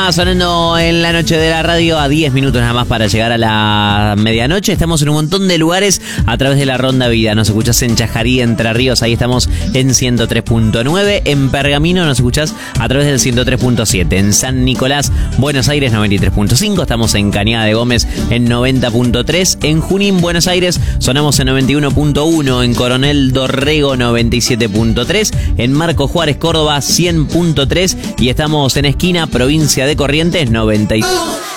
Sonando en la noche de la radio a 10 minutos nada más para llegar a la medianoche. Estamos en un montón de lugares a través de la Ronda Vida. Nos escuchás en Chajarí, Entre Ríos, ahí estamos en 103.9. En Pergamino nos escuchás a través del 103.7. En San Nicolás, Buenos Aires, 93.5. Estamos en Cañada de Gómez en 90.3. En Junín, Buenos Aires, sonamos en 91.1. En Coronel Dorrego, 97.3. En Marco Juárez, Córdoba, 100.3. Y estamos en Esquina, provincia de Corrientes, 90.